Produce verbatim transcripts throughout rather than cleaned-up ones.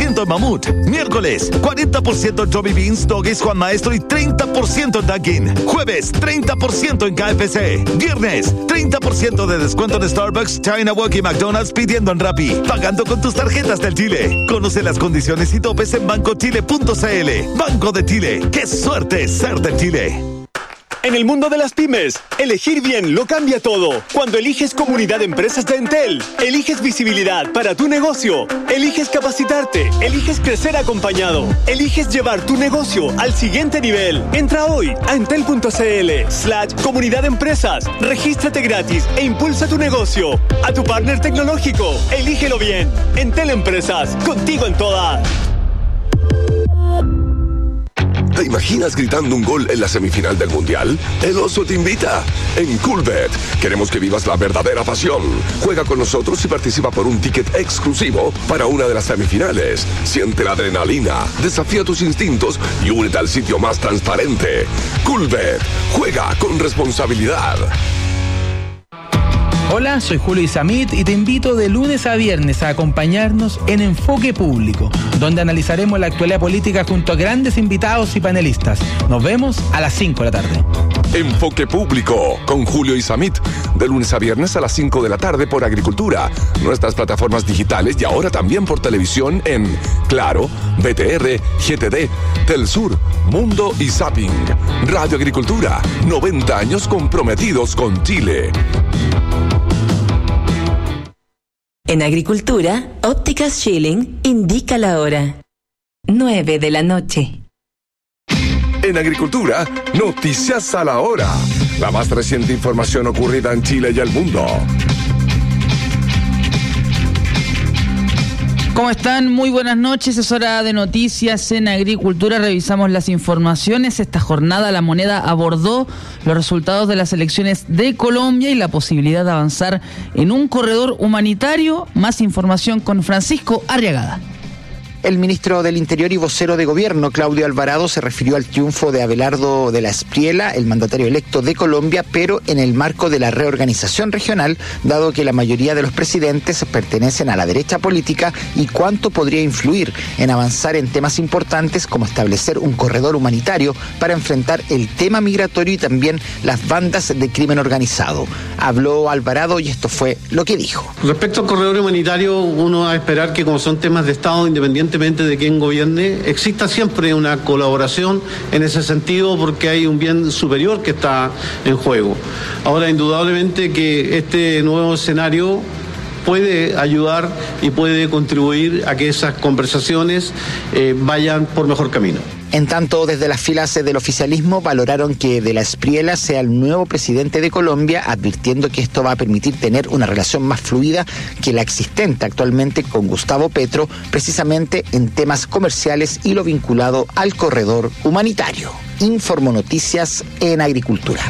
ciento en Mamut. Miércoles, cuarenta por ciento en Johnny Beans, Doggies, Juan Maestro y treinta por ciento en Dunkin'. Jueves, treinta por ciento en K F C. Viernes, treinta por ciento de descuento en Starbucks, China Walk y McDonald's pidiendo en Rappi. Pagando con tus tarjetas del Chile. Conoce las condiciones y topes en banco chile punto c l. Banco de Chile. ¡Qué suerte ser de Chile! En el mundo de las pymes, elegir bien lo cambia todo. Cuando eliges Comunidad de Empresas de Entel, eliges visibilidad para tu negocio, eliges capacitarte, eliges crecer acompañado, eliges llevar tu negocio al siguiente nivel. Entra hoy a entel punto c l slash comunidad de empresas, regístrate gratis e impulsa tu negocio. A tu partner tecnológico, elígelo bien. Entel Empresas, contigo en todas. ¿Te imaginas gritando un gol en la semifinal del Mundial? El Oso te invita. En Coolbet queremos que vivas la verdadera pasión. Juega con nosotros y participa por un ticket exclusivo para una de las semifinales. Siente la adrenalina, desafía tus instintos y únete al sitio más transparente. Coolbet. Juega con responsabilidad. Hola, soy Julio Isamit y te invito de lunes a viernes a acompañarnos en Enfoque Público, donde analizaremos la actualidad política junto a grandes invitados y panelistas. Nos vemos a las cinco de la tarde. Enfoque Público con Julio Isamit, de lunes a viernes a las cinco de la tarde por Agricultura, nuestras plataformas digitales y ahora también por televisión en Claro, B T R, G T D, Telsur, Mundo y Zapping. Radio Agricultura, noventa años comprometidos con Chile. En Agricultura, Ópticas Schilling indica la hora. nueve de la noche. En Agricultura, noticias a la hora. La más reciente información ocurrida en Chile y el mundo. ¿Cómo están? Muy buenas noches, es hora de noticias en Agricultura. Revisamos las informaciones. Esta jornada La Moneda abordó los resultados de las elecciones de Colombia y la posibilidad de avanzar en un corredor humanitario. Más información con Francisco Arriagada. El ministro del Interior y vocero de Gobierno, Claudio Alvarado, se refirió al triunfo de Abelardo de la Espriella, el mandatario electo de Colombia, pero en el marco de la reorganización regional, dado que la mayoría de los presidentes pertenecen a la derecha política, y cuánto podría influir en avanzar en temas importantes como establecer un corredor humanitario para enfrentar el tema migratorio y también las bandas de crimen organizado. Habló Alvarado y esto fue lo que dijo. Respecto al corredor humanitario, uno va a esperar que, como son temas de Estado, independientemente de quién gobierne, exista siempre una colaboración en ese sentido, porque hay un bien superior que está en juego. Ahora, indudablemente que este nuevo escenario puede ayudar y puede contribuir a que esas conversaciones eh, vayan por mejor camino. En tanto, desde las filas del oficialismo valoraron que de la Espriella sea el nuevo presidente de Colombia, advirtiendo que esto va a permitir tener una relación más fluida que la existente actualmente con Gustavo Petro, precisamente en temas comerciales y lo vinculado al corredor humanitario. Informo Noticias en Agricultura.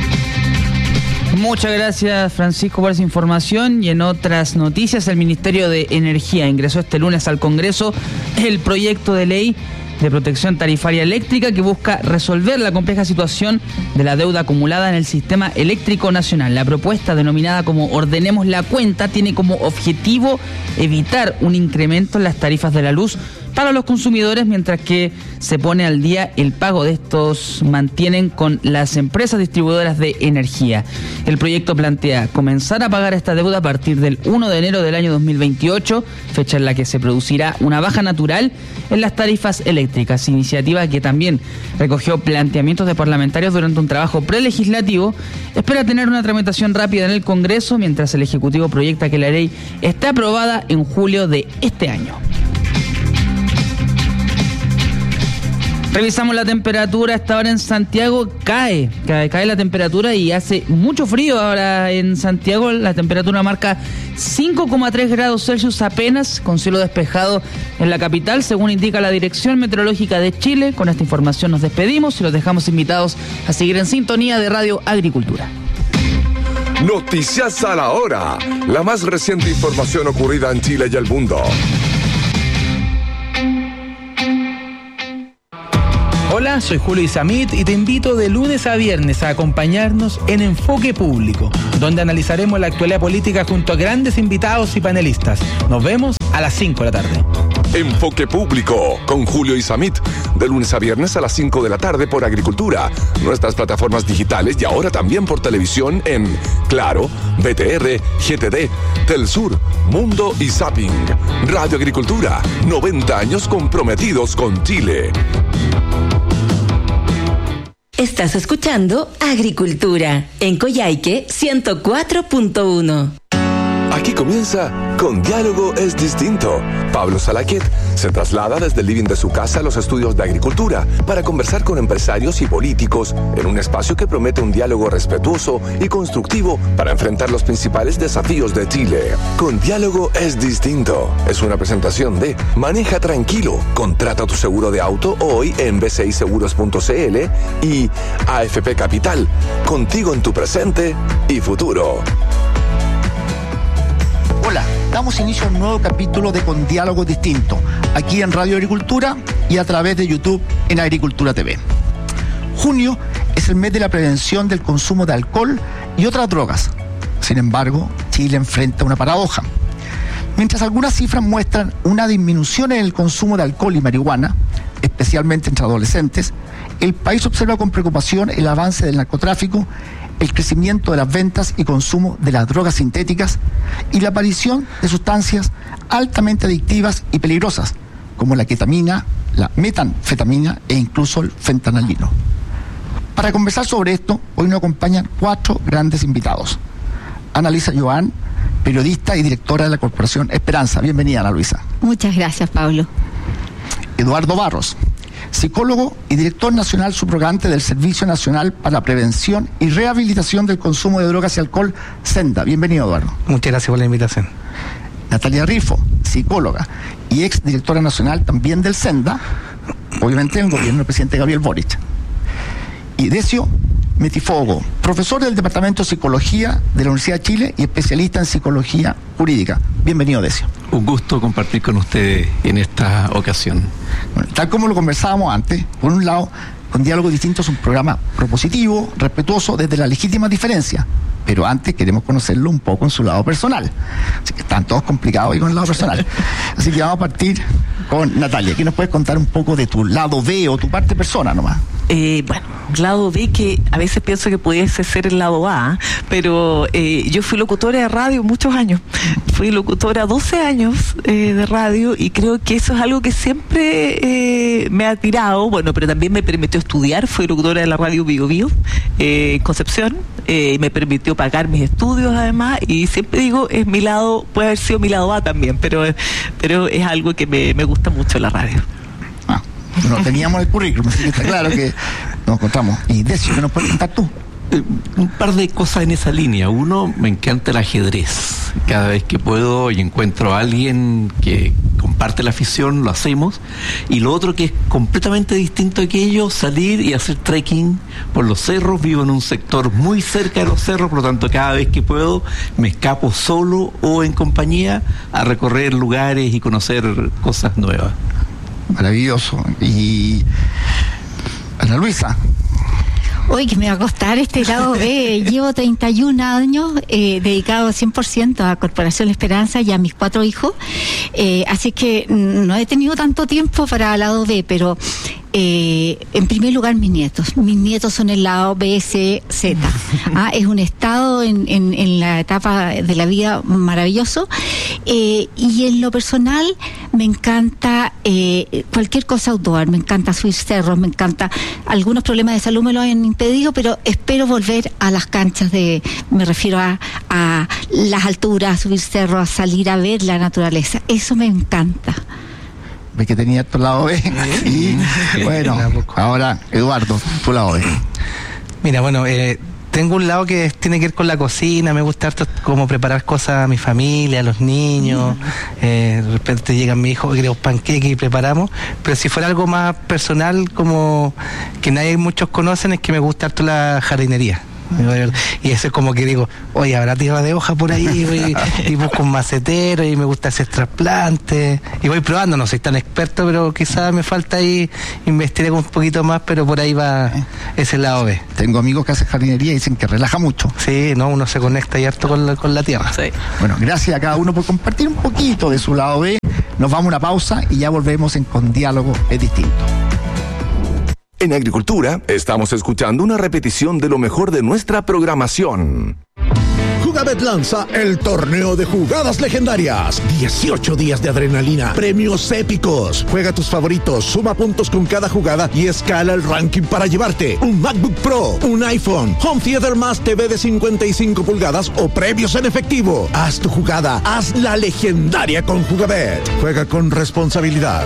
Muchas gracias, Francisco, por esa información. Y en otras noticias, el Ministerio de Energía ingresó este lunes al Congreso el proyecto de ley de protección tarifaria eléctrica que busca resolver la compleja situación de la deuda acumulada en el sistema eléctrico nacional. La propuesta, denominada como Ordenemos la Cuenta, tiene como objetivo evitar un incremento en las tarifas de la luz para los consumidores, mientras que se pone al día el pago de estos mantienen con las empresas distribuidoras de energía. El proyecto plantea comenzar a pagar esta deuda a partir del primero de enero del año dos mil veintiocho, fecha en la que se producirá una baja natural en las tarifas eléctricas, iniciativa que también recogió planteamientos de parlamentarios durante un trabajo prelegislativo. Espera tener una tramitación rápida en el Congreso, mientras el Ejecutivo proyecta que la ley esté aprobada en julio de este año. Revisamos la temperatura. Esta hora en Santiago cae, cae, cae la temperatura y hace mucho frío ahora en Santiago. La temperatura marca cinco coma tres grados Celsius apenas, con cielo despejado en la capital, según indica la Dirección Meteorológica de Chile. Con esta información nos despedimos y los dejamos invitados a seguir en sintonía de Radio Agricultura. Noticias a la hora, la más reciente información ocurrida en Chile y el mundo. Hola, soy Julio Isamit y te invito de lunes a viernes a acompañarnos en Enfoque Público, donde analizaremos la actualidad política junto a grandes invitados y panelistas. Nos vemos a las cinco de la tarde. Enfoque Público, con Julio Isamit, de lunes a viernes a las cinco de la tarde por Agricultura, nuestras plataformas digitales y ahora también por televisión en Claro, B T R, G T D, Telsur, Mundo y Zapping. Radio Agricultura, noventa años comprometidos con Chile. Estás escuchando Agricultura en Coyhaique ciento cuatro punto uno. Aquí comienza Con Diálogo es Distinto. Pablo Salaquet se traslada desde el living de su casa a los estudios de Agricultura para conversar con empresarios y políticos en un espacio que promete un diálogo respetuoso y constructivo para enfrentar los principales desafíos de Chile. Con Diálogo es Distinto es una presentación de Maneja Tranquilo, contrata tu seguro de auto hoy en b c i seguros punto c l y A F P Capital, contigo en tu presente y futuro. Hola, damos inicio a un nuevo capítulo de Con Diálogo Distinto, aquí en Radio Agricultura y a través de YouTube en Agricultura T V. Junio es el mes de la prevención del consumo de alcohol y otras drogas. Sin embargo, Chile enfrenta una paradoja. Mientras algunas cifras muestran una disminución en el consumo de alcohol y marihuana, especialmente entre adolescentes, el país observa con preocupación el avance del narcotráfico, el crecimiento de las ventas y consumo de las drogas sintéticas y la aparición de sustancias altamente adictivas y peligrosas, como la ketamina, la metanfetamina e incluso el fentanilino. Para conversar sobre esto, hoy nos acompañan cuatro grandes invitados. Ana Luisa Joan, periodista y directora de la Corporación Esperanza. Bienvenida, Ana Luisa. Muchas gracias, Pablo. Eduardo Barros, psicólogo y director nacional subrogante del Servicio Nacional para la Prevención y Rehabilitación del Consumo de Drogas y Alcohol, SENDA. Bienvenido, Eduardo. Muchas gracias por la invitación. Natalia Rifo, psicóloga y ex directora nacional también del SENDA, obviamente en el gobierno del presidente Gabriel Boric. Y Decio Metifogo, profesor del Departamento de Psicología de la Universidad de Chile y especialista en psicología jurídica. Bienvenido, Decio. Un gusto compartir con ustedes en esta ocasión. Bueno, tal como lo conversábamos antes, por un lado, Con Diálogo Distinto es un programa propositivo, respetuoso desde la legítima diferencia, pero antes queremos conocerlo un poco en su lado personal. Así que están todos complicados ahí con el lado personal. Así que vamos a partir con Natalia. ¿Qué nos puedes contar un poco de tu lado B o tu parte persona nomás? Eh, bueno, lado B, que a veces pienso que pudiese ser el lado A, pero eh, yo fui locutora de radio muchos años. Fui locutora doce años eh, de radio y creo que eso es algo que siempre eh, me ha tirado, bueno, pero también me permitió estudiar. Fui locutora de la radio Bio Bio eh, en Concepción, eh, me permitió pagar mis estudios además, y siempre digo, es mi lado, puede haber sido mi lado A también, pero, pero es algo que me, me gusta mucho la radio. No teníamos el currículum, así que está claro que nos encontramos. Y Decio, ¿qué nos puedes contar tú? Eh, un par de cosas en esa línea. Uno, me encanta el ajedrez. Cada vez que puedo y encuentro a alguien que comparte la afición, lo hacemos. Y lo otro, que es completamente distinto a aquello, salir y hacer trekking por los cerros. Vivo en un sector muy cerca de los cerros, por lo tanto cada vez que puedo me escapo solo o en compañía a recorrer lugares y conocer cosas nuevas. Maravilloso. Y Ana Luisa. Hoy que me va a costar este lado B. Llevo treinta y un años eh, dedicado cien por ciento a Corporación Esperanza y a mis cuatro hijos. Eh, así que no he tenido tanto tiempo para el lado B, pero eh, en primer lugar mis nietos. Mis nietos son el lado B, C, Z. Ah, es un estado en, en, en la etapa de la vida maravilloso. Eh, y en lo personal me encanta eh, cualquier cosa outdoor. Me encanta subir cerros, me encanta. Algunos problemas de salud me lo han impedido, pero espero volver a las canchas de, me refiero a, a las alturas, a subir cerros, a salir a ver la naturaleza. Eso me encanta. Ve que tenía tu lado B. Y bueno, ahora Eduardo, tu lado B. Mira, bueno, eh, tengo un lado que tiene que ver con la cocina. Me gusta harto como preparar cosas a mi familia, a los niños. Eh, de repente llegan mis hijos, queremos panqueques y preparamos. Pero si fuera algo más personal, como que nadie muchos conocen, es que me gusta harto la jardinería. Y eso es como que digo, oye, habrá tierra de hoja por ahí, y, y busco un macetero y me gusta hacer trasplantes y voy probando. No soy tan experto, pero quizás me falta ahí investigar un poquito más, pero por ahí va ese lado B. Tengo amigos que hacen jardinería y dicen que relaja mucho. Sí, no, uno se conecta y harto con la, con la tierra. Sí. Bueno, gracias a cada uno por compartir un poquito de su lado B. Nos vamos a una pausa y ya volvemos en Con Diálogo es Distinto. En Agricultura estamos escuchando una repetición de lo mejor de nuestra programación. Jugabet lanza el torneo de jugadas legendarias. dieciocho días de adrenalina, premios épicos. Juega tus favoritos, suma puntos con cada jugada y escala el ranking para llevarte un MacBook Pro, un iPhone, Home Theater más T V de cincuenta y cinco pulgadas o premios en efectivo. Haz tu jugada, haz la legendaria con Jugabet. Juega con responsabilidad.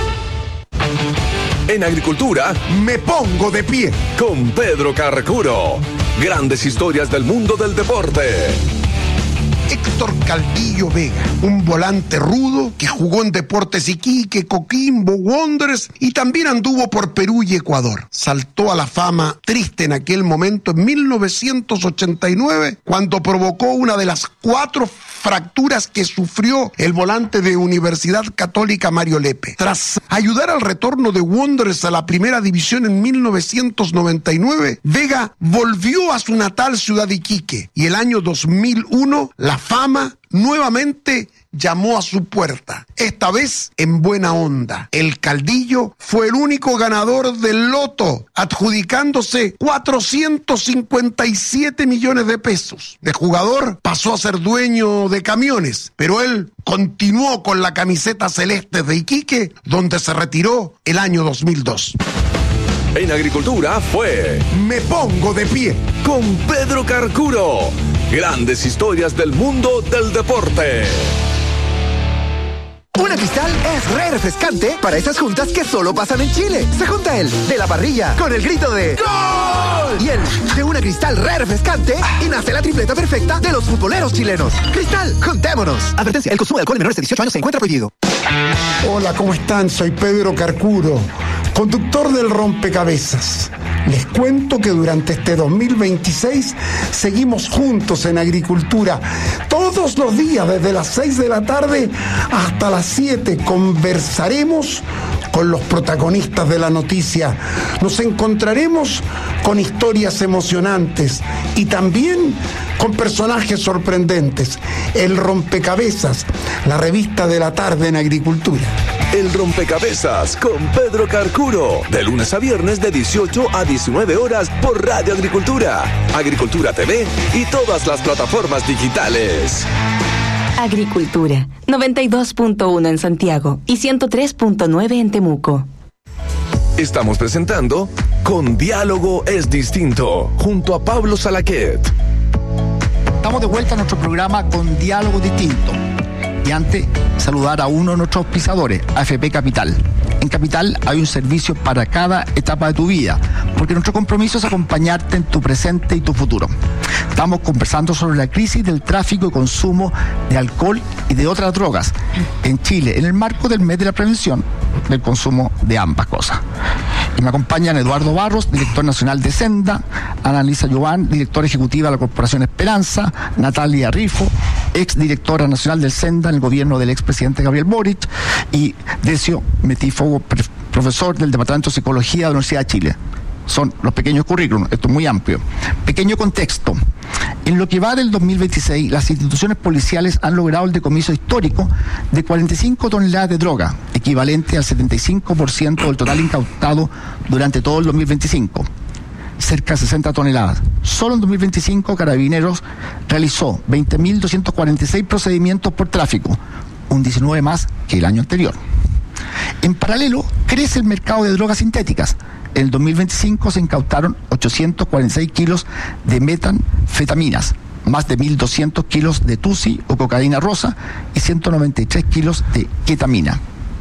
En Agricultura, me pongo de pie con Pedro Carcuro. Grandes historias del mundo del deporte. Héctor Caldillo Vega, un volante rudo que jugó en Deportes Iquique, Coquimbo, Wanderers y también anduvo por Perú y Ecuador. Saltó a la fama triste en aquel momento en mil novecientos ochenta y nueve cuando provocó una de las cuatro fracturas que sufrió el volante de Universidad Católica Mario Lepe. Tras ayudar al retorno de Wanderers a la primera división en mil novecientos noventa y nueve, Vega volvió a su natal ciudad de Iquique y el año dos mil uno la fama nuevamente llamó a su puerta, esta vez en buena onda. El Caldillo fue el único ganador del loto, adjudicándose cuatrocientos cincuenta y siete millones de pesos. De jugador pasó a ser dueño de camiones, pero él continuó con la camiseta celeste de Iquique, donde se retiró el año dos mil dos. En Agricultura fue Me Pongo de Pie con Pedro Carcuro. Grandes historias del mundo del deporte. Una Cristal es re refrescante para esas juntas que solo pasan en Chile. Se junta el de la parrilla con el grito de ¡Gol! Y el de una Cristal re refrescante y nace la tripleta perfecta de los futboleros chilenos. Cristal, juntémonos. Advertencia, el consumo de alcohol en menores de dieciocho años se encuentra prohibido. Hola, ¿cómo están? Soy Pedro Carcuro, conductor del Rompecabezas. Les cuento que durante este dos mil veintiséis seguimos juntos en Agricultura. Todos los días, desde las seis de la tarde hasta las siete, conversaremos con los protagonistas de la noticia. Nos encontraremos con historias emocionantes y también con personajes sorprendentes. El Rompecabezas, la revista de la tarde en Agricultura. El Rompecabezas con Pedro Carcuro, de lunes a viernes de dieciocho a diecinueve horas por Radio Agricultura, Agricultura T V y todas las plataformas digitales. Agricultura, noventa y dos punto uno en Santiago y ciento tres punto nueve en Temuco. Estamos presentando Con Diálogo es Distinto, junto a Pablo Salaquet. Estamos de vuelta a nuestro programa Con Diálogo Distinto. Y antes, saludar a uno de nuestros auspiciadores, A F P Capital. En Capital hay un servicio para cada etapa de tu vida, porque nuestro compromiso es acompañarte en tu presente y tu futuro. Estamos conversando sobre la crisis del tráfico y consumo de alcohol y de otras drogas en Chile, en el marco del mes de la prevención del consumo de ambas cosas. Y me acompañan Eduardo Barros, director nacional de Senda, Annalisa Giován, directora ejecutiva de la Corporación Esperanza, Natalia Rifo, ex directora nacional del Senda en el gobierno del expresidente Gabriel Boric, y Decio Metífogo, profesor del Departamento de Psicología de la Universidad de Chile. Son los pequeños currículums, esto es muy amplio. Pequeño contexto. En lo que va del dos mil veintiséis, las instituciones policiales han logrado el decomiso histórico de cuarenta y cinco toneladas de droga, equivalente al setenta y cinco por ciento del total incautado durante todo el dos mil veinticinco. Cerca de sesenta toneladas. Solo en dos mil veinticinco, Carabineros realizó veinte mil doscientos cuarenta y seis procedimientos por tráfico, un diecinueve más que el año anterior. En paralelo, crece el mercado de drogas sintéticas. En el dos mil veinticinco se incautaron ochocientos cuarenta y seis kilos de metanfetaminas, más de mil doscientos kilos de tusi o cocaína rosa y ciento noventa y tres kilos de ketamina.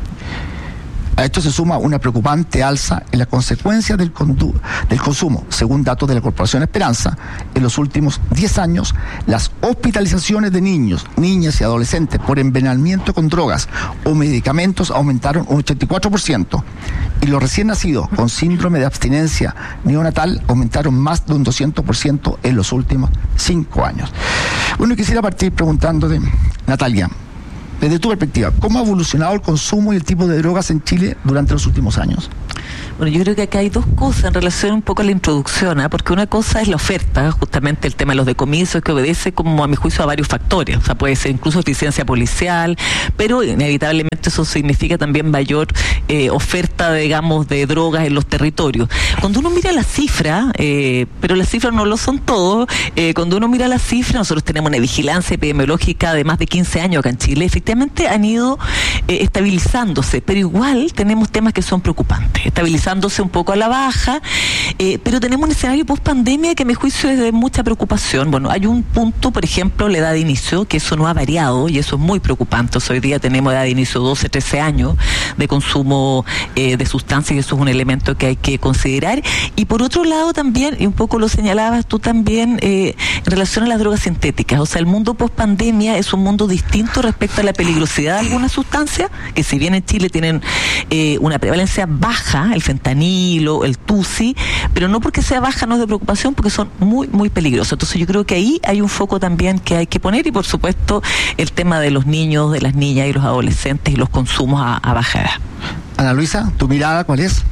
A esto se suma una preocupante alza en las consecuencias del, condu- del consumo. Según datos de la Corporación Esperanza, en los últimos diez años, las hospitalizaciones de niños, niñas y adolescentes por envenenamiento con drogas o medicamentos aumentaron un ochenta y cuatro por ciento. Y los recién nacidos con síndrome de abstinencia neonatal aumentaron más de un doscientos por ciento en los últimos cinco años. Bueno, quisiera partir preguntándote, Natalia, desde tu perspectiva, ¿cómo ha evolucionado el consumo y el tipo de drogas en Chile durante los últimos años? Bueno, yo creo que acá hay dos cosas en relación un poco a la introducción, ¿eh? Porque una cosa es la oferta, justamente el tema de los decomisos, que obedece, como a mi juicio, a varios factores. O sea, puede ser incluso eficiencia policial, pero inevitablemente eso significa también mayor eh, oferta, digamos, de drogas en los territorios. Cuando uno mira la cifra, eh, pero las cifras no lo son todo, eh, cuando uno mira la cifra, nosotros tenemos una vigilancia epidemiológica de más de quince años acá en Chile, efectivamente han ido eh, estabilizándose, pero igual tenemos temas que son preocupantes, estabilizándose un poco a la baja, eh, pero tenemos un escenario post pandemia que a mi juicio es de mucha preocupación. Bueno, hay un punto, por ejemplo, la edad de inicio, que eso no ha variado y eso es muy preocupante. O sea, hoy día tenemos edad de inicio doce, trece años de consumo eh, de sustancias, y eso es un elemento que hay que considerar. Y por otro lado también, y un poco lo señalabas tú también, eh, en relación a las drogas sintéticas, o sea, el mundo post pandemia es un mundo distinto respecto a la peligrosidad de algunas sustancias, que si bien en Chile tienen eh, una prevalencia baja, el fentanilo, el tusi, pero no porque sea baja no es de preocupación, porque son muy, muy peligrosos. Entonces yo creo que ahí hay un foco también que hay que poner, y por supuesto el tema de los niños, de las niñas y los adolescentes y los consumos a, a baja edad. Ana Luisa, ¿tu mirada cuál es?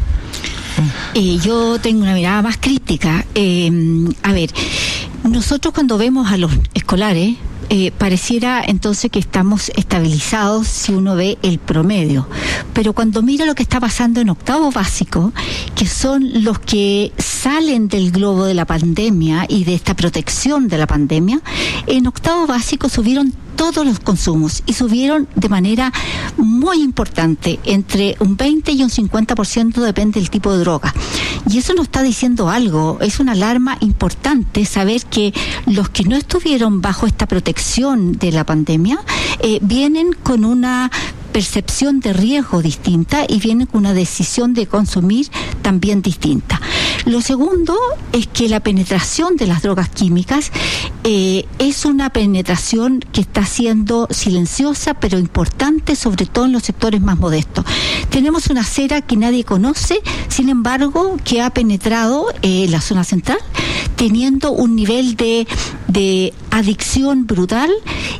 Eh, yo tengo una mirada más crítica. Eh, a ver, nosotros cuando vemos a los escolares, Eh, pareciera entonces que estamos estabilizados si uno ve el promedio, pero cuando mira lo que está pasando en octavo básico, que son los que salen del globo de la pandemia y de esta protección de la pandemia, en octavo básico subieron todos los consumos y subieron de manera muy importante, entre un veinte y un cincuenta por ciento, depende del tipo de droga. Y eso nos está diciendo algo, es una alarma importante saber que los que no estuvieron bajo esta protección de la pandemia eh, vienen con una percepción de riesgo distinta y vienen con una decisión de consumir también distinta. Lo segundo es que la penetración de las drogas químicas eh, es una penetración que está siendo silenciosa pero importante, sobre todo en los sectores más modestos. Tenemos una acera que nadie conoce, sin embargo, que ha penetrado eh, la zona central, teniendo un nivel de, de adicción brutal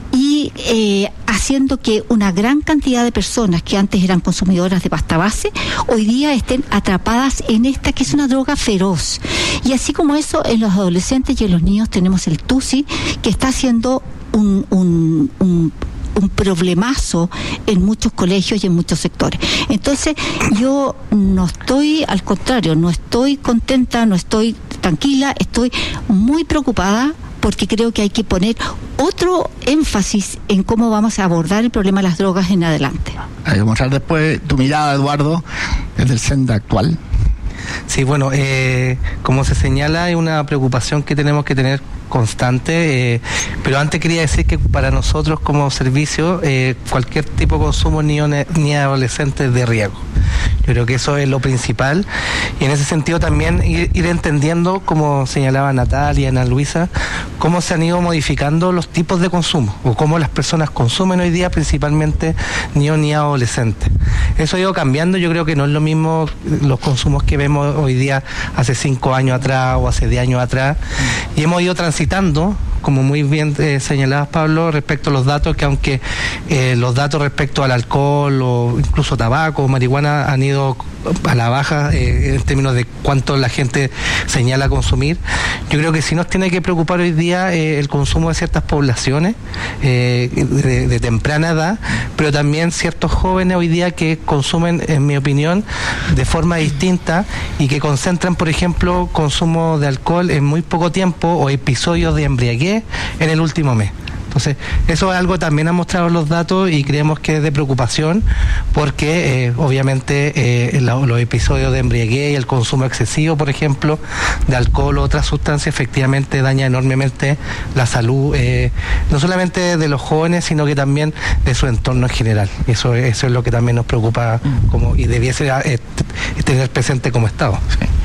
y eh, haciendo que una gran cantidad de personas que antes eran consumidoras de pasta base, hoy día estén atrapadas en esta que es una droga feroz. Y así como eso, en los adolescentes y en los niños tenemos el tusi, que está haciendo un, un, un un problemazo en muchos colegios y en muchos sectores. Entonces, yo no estoy, al contrario, no estoy contenta, no estoy tranquila, estoy muy preocupada, porque creo que hay que poner otro énfasis en cómo vamos a abordar el problema de las drogas en adelante. Hay que mostrar después tu mirada, Eduardo, desde el Senda actual. Sí, bueno, eh, como se señala, hay una preocupación que tenemos que tener constante, eh, pero antes quería decir que para nosotros como servicio eh, cualquier tipo de consumo ni, ni adolescente es de riesgo. Yo creo que eso es lo principal, y en ese sentido también ir, ir entendiendo, como señalaba Natalia y Ana Luisa, cómo se han ido modificando los tipos de consumo o cómo las personas consumen hoy día, principalmente niños ni adolescentes. Eso ha ido cambiando. Yo creo que no es lo mismo los consumos que vemos hoy día hace cinco años atrás o hace diez años atrás, y hemos ido transitando, como muy bien eh, señalabas, Pablo, respecto a los datos, que aunque eh, los datos respecto al alcohol o incluso tabaco o marihuana han ido a la baja eh, en términos de cuánto la gente señala consumir, yo creo que sí nos tiene que preocupar hoy día eh, el consumo de ciertas poblaciones eh, de, de temprana edad, pero también ciertos jóvenes hoy día que consumen, en mi opinión, de forma distinta y que concentran, por ejemplo, consumo de alcohol en muy poco tiempo o episodios de embriaguez en el último mes. Entonces, eso es algo que también han mostrado los datos y creemos que es de preocupación, porque eh, obviamente eh, la, los episodios de embriaguez y el consumo excesivo, por ejemplo, de alcohol o otras sustancias, efectivamente daña enormemente la salud, eh, no solamente de los jóvenes, sino que también de su entorno en general. Eso, eso es lo que también nos preocupa como, y debiese eh, tener presente como Estado.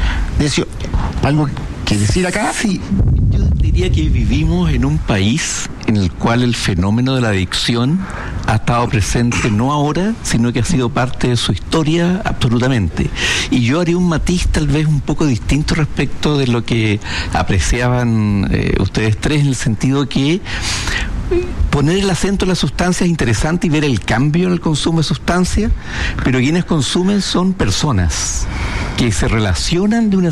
Sí. ¿Algo que decir acá? Sí. Yo diría que vivimos en un país en el cual el fenómeno de la adicción ha estado presente no ahora, sino que ha sido parte de su historia absolutamente. Y yo haría un matiz tal vez un poco distinto respecto de lo que apreciaban eh, ustedes tres, en el sentido que poner el acento en la sustancia es interesante y ver el cambio en el consumo de sustancias, pero quienes consumen son personas que se relacionan de una